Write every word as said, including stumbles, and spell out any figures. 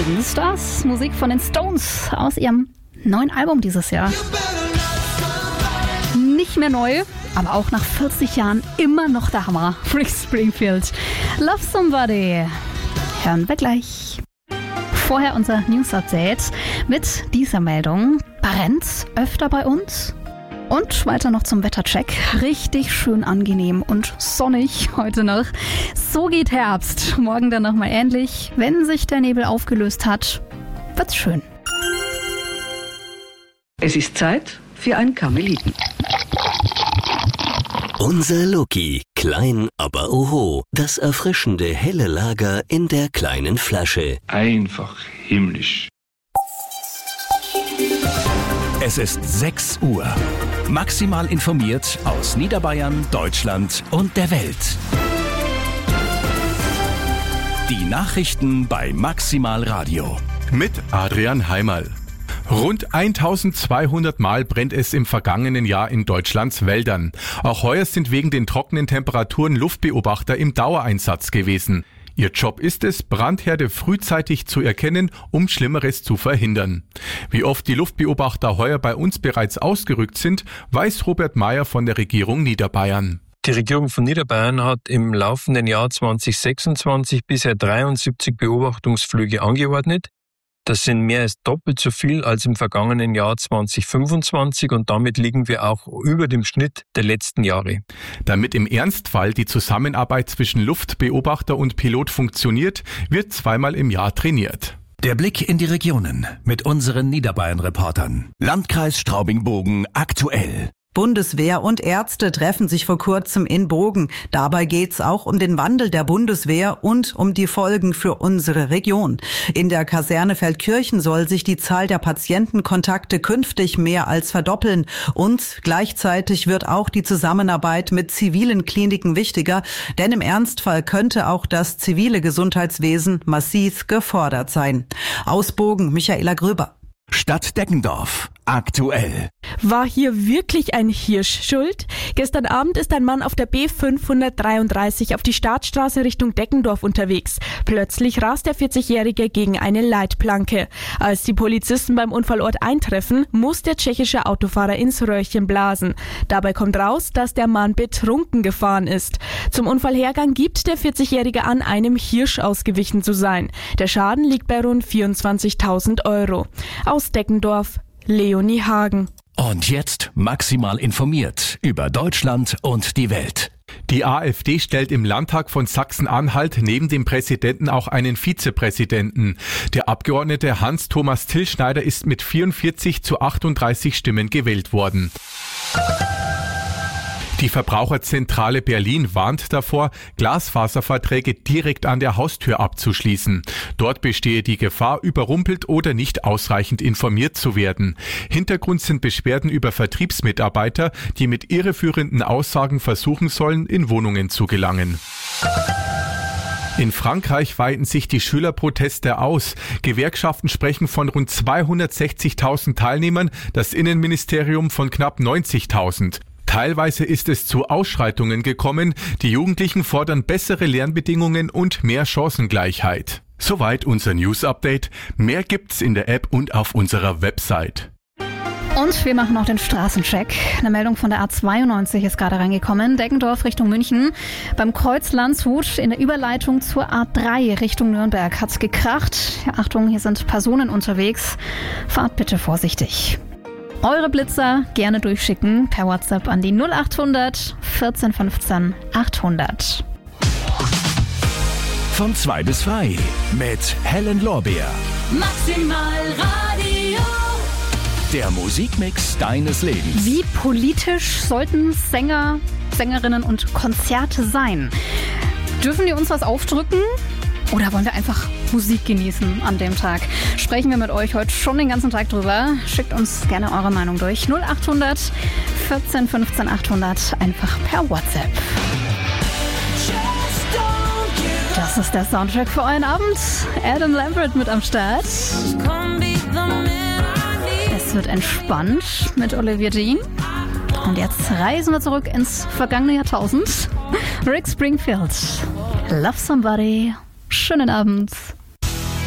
Shooting Stars, Musik von den Stones aus ihrem neuen Album dieses Jahr. Nicht mehr neu, aber auch nach vierzig Jahren immer noch der Hammer. Rick Springfield, Love Somebody. Hören wir gleich. Vorher unser News-Update mit dieser Meldung. Brennt's öfter bei uns? Und weiter noch zum Wettercheck. Richtig schön angenehm und sonnig heute noch. So geht Herbst. Morgen dann nochmal ähnlich. Wenn sich der Nebel aufgelöst hat, wird's schön. Es ist Zeit für ein Karmeliten. Unser Lucky. Klein, aber oho. Das erfrischende helle Lager in der kleinen Flasche. Einfach himmlisch. Es ist sechs Uhr. Maximal informiert aus Niederbayern, Deutschland und der Welt. Die Nachrichten bei Maximal Radio. Mit Adrian Heimerl. Rund eintausendzweihundert Mal brennt es im vergangenen Jahr in Deutschlands Wäldern. Auch heuer sind wegen den trockenen Temperaturen Luftbeobachter im Dauereinsatz gewesen. Ihr Job ist es, Brandherde frühzeitig zu erkennen, um Schlimmeres zu verhindern. Wie oft die Luftbeobachter heuer bei uns bereits ausgerückt sind, weiß Robert Mayer von der Regierung Niederbayern. Die Regierung von Niederbayern hat im laufenden Jahr zwanzig sechsundzwanzig bisher dreiundsiebzig Beobachtungsflüge angeordnet. Das sind mehr als doppelt so viel als im vergangenen Jahr zwanzig fünfundzwanzig und damit liegen wir auch über dem Schnitt der letzten Jahre. Damit im Ernstfall die Zusammenarbeit zwischen Luftbeobachter und Pilot funktioniert, wird zweimal im Jahr trainiert. Der Blick in die Regionen mit unseren Niederbayern-Reportern. Landkreis Straubing-Bogen aktuell. Bundeswehr und Ärzte treffen sich vor kurzem in Bogen. Dabei geht's auch um den Wandel der Bundeswehr und um die Folgen für unsere Region. In der Kaserne Feldkirchen soll sich die Zahl der Patientenkontakte künftig mehr als verdoppeln. Und gleichzeitig wird auch die Zusammenarbeit mit zivilen Kliniken wichtiger, denn im Ernstfall könnte auch das zivile Gesundheitswesen massiv gefordert sein. Aus Bogen, Michaela Gröber. Stadt Deggendorf. Aktuell. War hier wirklich ein Hirsch schuld? Gestern Abend ist ein Mann auf der B fünfhundertdreiunddreißig auf die Startstraße Richtung Deggendorf unterwegs. Plötzlich rast der vierzigjährige gegen eine Leitplanke. Als die Polizisten beim Unfallort eintreffen, muss der tschechische Autofahrer ins Röhrchen blasen. Dabei kommt raus, dass der Mann betrunken gefahren ist. Zum Unfallhergang gibt der vierzigjährige an, einem Hirsch ausgewichen zu sein. Der Schaden liegt bei rund vierundzwanzigtausend Euro. Aus Deggendorf, Leonie Hagen. Und jetzt maximal informiert über Deutschland und die Welt. Die AfD stellt im Landtag von Sachsen-Anhalt neben dem Präsidenten auch einen Vizepräsidenten. Der Abgeordnete Hans-Thomas Tillschneider ist mit vierundvierzig zu achtunddreißig Stimmen gewählt worden. Die Verbraucherzentrale Berlin warnt davor, Glasfaserverträge direkt an der Haustür abzuschließen. Dort bestehe die Gefahr, überrumpelt oder nicht ausreichend informiert zu werden. Hintergrund sind Beschwerden über Vertriebsmitarbeiter, die mit irreführenden Aussagen versuchen sollen, in Wohnungen zu gelangen. In Frankreich weiten sich die Schülerproteste aus. Gewerkschaften sprechen von rund zweihundertsechzigtausend Teilnehmern, das Innenministerium von knapp neunzigtausend. Teilweise ist es zu Ausschreitungen gekommen. Die Jugendlichen fordern bessere Lernbedingungen und mehr Chancengleichheit. Soweit unser News-Update. Mehr gibt's in der App und auf unserer Website. Und wir machen noch den Straßencheck. Eine Meldung von der A zweiundneunzig ist gerade reingekommen. Deggendorf Richtung München. Beim Kreuz Landshut in der Überleitung zur A drei Richtung Nürnberg hat's gekracht. Ja, Achtung, hier sind Personen unterwegs. Fahrt bitte vorsichtig. Eure Blitzer gerne durchschicken per WhatsApp an die null achthundert vierzehn fünfzehn achthundert. Von zwei bis drei mit Helen Lorbeer. Maximal Radio. Der Musikmix deines Lebens. Wie politisch sollten Sänger, Sängerinnen und Konzerte sein? Dürfen die uns was aufdrücken? Oder wollen wir einfach Musik genießen an dem Tag? Sprechen wir mit euch heute schon den ganzen Tag drüber. Schickt uns gerne eure Meinung durch. null achthundert vierzehn fünfzehn achthundert einfach per WhatsApp. Das ist der Soundtrack für euren Abend. Adam Lambert mit am Start. Es wird entspannt mit Olivia Dean. Und jetzt reisen wir zurück ins vergangene Jahrtausend. Rick Springfield. Love Somebody. Schönen Abend.